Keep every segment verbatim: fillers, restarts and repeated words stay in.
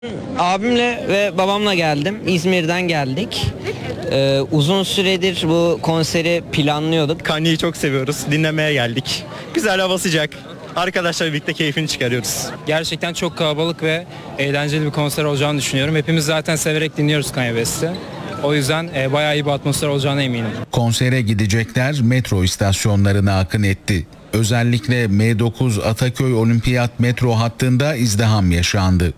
Abimle ve babamla geldim. İzmir'den geldik. Ee, uzun süredir bu konseri planlıyorduk. Kanye'yi çok seviyoruz. Dinlemeye geldik. Güzel, hava sıcak. Arkadaşlarla birlikte keyfini çıkarıyoruz. Gerçekten çok kalabalık ve eğlenceli bir konser olacağını düşünüyorum. Hepimiz zaten severek dinliyoruz Kanye West'i. O yüzden e, bayağı iyi bir atmosfer olacağına eminim. Konsere gidecekler metro istasyonlarına akın etti. Özellikle M dokuz Ataköy Olimpiyat metro hattında izdiham yaşandı.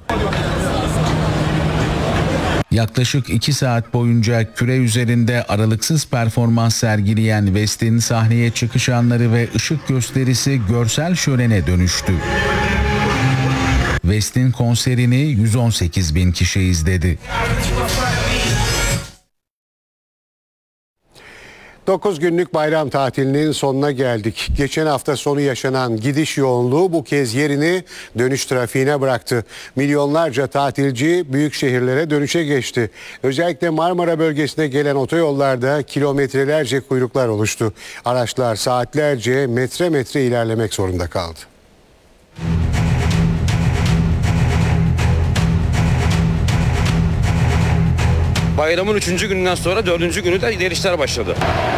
Yaklaşık iki saat boyunca küre üzerinde aralıksız performans sergileyen West'in sahneye çıkış anları ve ışık gösterisi görsel şölene dönüştü. West'in konserini yüz on sekiz bin kişi izledi. dokuz günlük bayram tatilinin sonuna geldik. Geçen hafta sonu yaşanan gidiş yoğunluğu bu kez yerini dönüş trafiğine bıraktı. Milyonlarca tatilci büyük şehirlere dönüşe geçti. Özellikle Marmara bölgesine gelen otoyollarda kilometrelerce kuyruklar oluştu. Araçlar saatlerce metre metre ilerlemek zorunda kaldı. Bayramın üçüncü gününden sonra dördüncü günü de ilerişler başladı.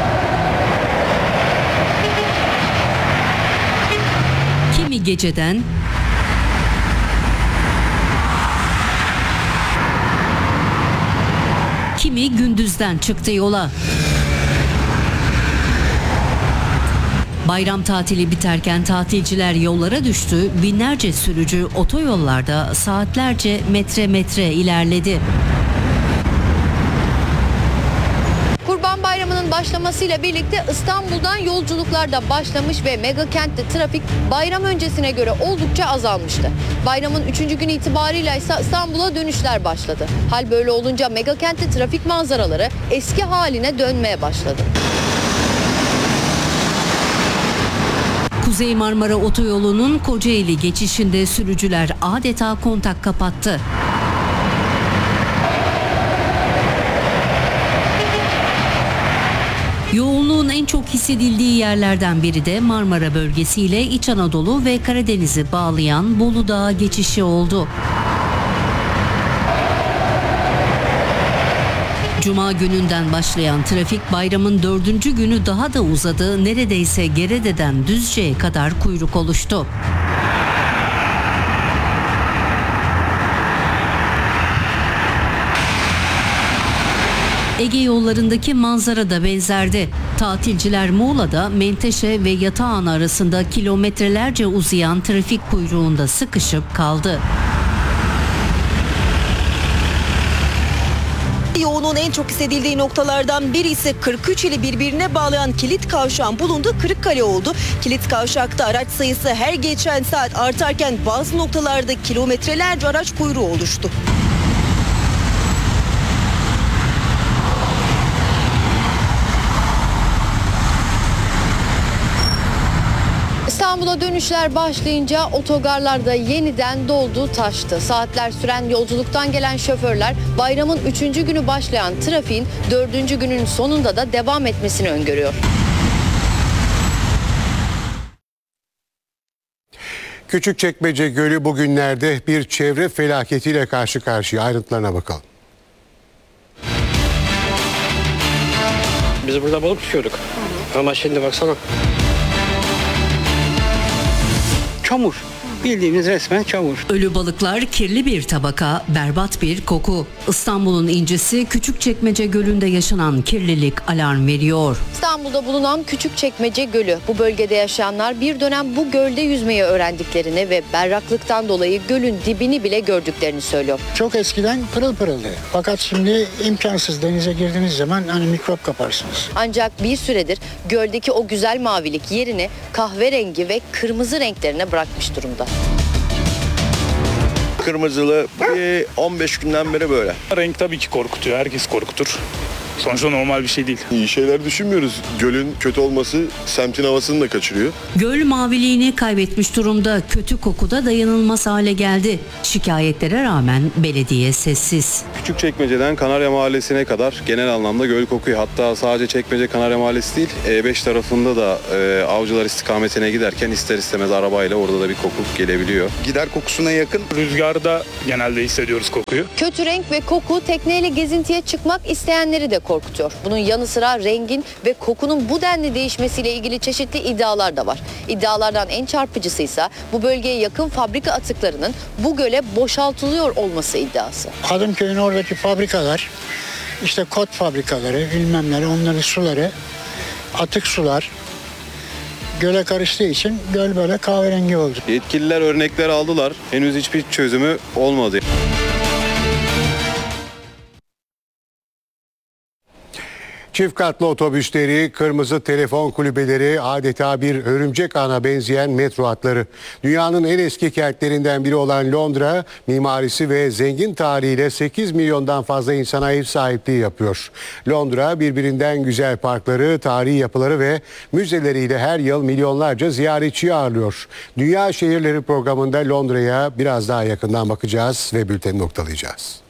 Kimi geceden, kimi gündüzden çıktı yola. Bayram tatili biterken tatilciler yollara düştü, binlerce sürücü otoyollarda saatlerce metre metre ilerledi. Kurban Bayramı'nın başlamasıyla birlikte İstanbul'dan yolculuklar da başlamış ve mega kentte trafik bayram öncesine göre oldukça azalmıştı. Bayramın üçüncü günü itibarıyla ise İstanbul'a dönüşler başladı. Hal böyle olunca mega kentte trafik manzaraları eski haline dönmeye başladı. Kuzey Marmara Otoyolu'nun Kocaeli geçişinde sürücüler adeta kontak kapattı. Yoğunluğun en çok hissedildiği yerlerden biri de Marmara bölgesiyle İç Anadolu ve Karadeniz'i bağlayan Bolu Dağı geçişi oldu. Cuma gününden başlayan trafik bayramın dördüncü günü daha da uzadı. Neredeyse Gerede'den Düzce'ye kadar kuyruk oluştu. Ege yollarındaki manzara da benzerdi. Tatilciler Muğla'da Menteşe ve Yatağan arasında kilometrelerce uzayan trafik kuyruğunda sıkışıp kaldı. Yoğunluğun en çok hissedildiği noktalardan biri ise kırk üç ili birbirine bağlayan kilit kavşağın bulunduğu Kırıkkale oldu. Kilit kavşakta araç sayısı her geçen saat artarken bazı noktalarda kilometrelerce araç kuyruğu oluştu. İstanbul'a dönüşler başlayınca otogarlarda yeniden doldu taştı. Saatler süren yolculuktan gelen şoförler bayramın üçüncü günü başlayan trafiğin dördüncü günün sonunda da devam etmesini öngörüyor. Küçükçekmece Gölü bugünlerde bir çevre felaketiyle karşı karşıya. Ayrıntılarına bakalım. Biz burada balık tutuyorduk. Ama şimdi baksana. Çamur. Bildiğimiz resmen çamur. Ölü balıklar, kirli bir tabaka, berbat bir koku. İstanbul'un incisi Küçükçekmece Gölü'nde yaşanan kirlilik alarm veriyor. İstanbul'da bulunan Küçükçekmece Gölü. Bu bölgede yaşayanlar bir dönem bu gölde yüzmeyi öğrendiklerini ve berraklıktan dolayı gölün dibini bile gördüklerini söylüyor. Çok eskiden pırıl pırıldı. Fakat şimdi imkansız, denize girdiğiniz zaman hani mikrop kaparsınız. Ancak bir süredir göldeki o güzel mavilik yerini kahverengi ve kırmızı renklerine bırakmış durumda. Kırmızılı bir on beş günden beri böyle. Renk tabii ki korkutuyor. Herkes korkutur. Sonuçta normal bir şey değil. İyi şeyler düşünmüyoruz. Gölün kötü olması semtin havasını da kaçırıyor. Göl maviliğini kaybetmiş durumda, kötü koku da dayanılmaz hale geldi. Şikayetlere rağmen belediye sessiz. Küçükçekmece'den Kanarya Mahallesi'ne kadar genel anlamda göl kokuyor. Hatta sadece Çekmece Kanarya Mahallesi değil, E beş tarafında da e, Avcılar istikametine giderken ister istemez arabayla orada da bir koku gelebiliyor. Gider kokusuna yakın. Rüzgarda genelde hissediyoruz kokuyu. Kötü renk ve koku tekneyle gezintiye çıkmak isteyenleri de korkutuyor. Bunun yanı sıra rengin ve kokunun bu denli değişmesiyle ilgili çeşitli iddialar da var. İddialardan en çarpıcısı ise bu bölgeye yakın fabrika atıklarının bu göle boşaltılıyor olması iddiası. Kadımköy'ün oradaki fabrikalar, işte kot fabrikaları, bilmem neler, onların suları, atık sular göle karıştığı için göl böyle kahverengi oldu. Yetkililer örnekler aldılar. Henüz hiçbir çözümü olmadı. Çift katlı otobüsleri, kırmızı telefon kulübeleri, adeta bir örümcek ağına benzeyen metro hatları. Dünyanın en eski kentlerinden biri olan Londra, mimarisi ve zengin tarihiyle sekiz milyondan fazla insana ev sahipliği yapıyor. Londra birbirinden güzel parkları, tarihi yapıları ve müzeleriyle her yıl milyonlarca ziyaretçi ağırlıyor. Dünya Şehirleri programında Londra'ya biraz daha yakından bakacağız ve bülteni noktalayacağız.